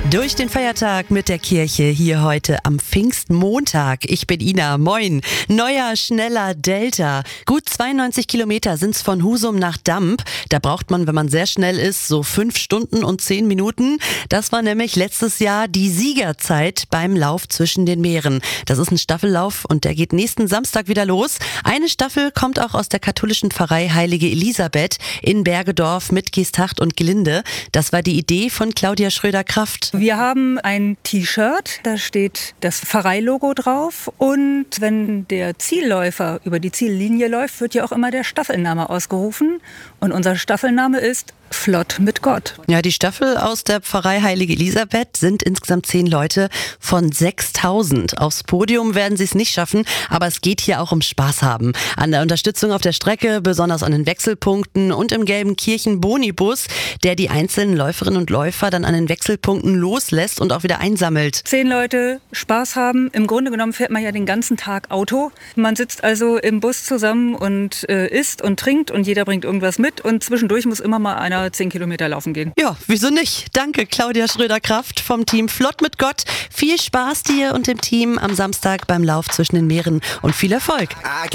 Durch den Feiertag mit der Kirche hier heute am Pfingstmontag. Ich bin Ina, moin. Neuer, schneller Delta. Gut 92 Kilometer sind's von Husum nach Damp. Da braucht man, wenn man sehr schnell ist, so 5 Stunden und 10 Minuten. Das war nämlich letztes Jahr die Siegerzeit beim Lauf zwischen den Meeren. Das ist ein Staffellauf und der geht nächsten Samstag wieder los. Eine Staffel kommt auch aus der katholischen Pfarrei Heilige Elisabeth in Bergedorf mit Geesthacht und Gelinde. Das war die Idee von Claudia Schröder-Kraft. Wir haben ein T-Shirt, da steht das Pfarreilogo drauf und wenn der Zielläufer über die Ziellinie läuft, wird ja auch immer der Staffelname ausgerufen und unser Staffelname ist Flott mit Gott. Ja, die Staffel aus der Pfarrei Heilige Elisabeth sind insgesamt 10 Leute von 6.000. Aufs Podium werden sie es nicht schaffen, aber es geht hier auch um Spaß haben. An der Unterstützung auf der Strecke, besonders an den Wechselpunkten und im gelben Kirchen-Boni-Bus, der die einzelnen Läuferinnen und Läufer dann an den Wechselpunkten loslässt und auch wieder einsammelt. 10 Leute Spaß haben. Im Grunde genommen fährt man ja den ganzen Tag Auto. Man sitzt also im Bus zusammen und isst und trinkt und jeder bringt irgendwas mit und zwischendurch muss immer mal einer 10 Kilometer laufen gehen. Ja, wieso nicht? Danke, Claudia Schröder-Kraft vom Team Flott mit Gott. Viel Spaß dir und dem Team am Samstag beim Lauf zwischen den Meeren und viel Erfolg.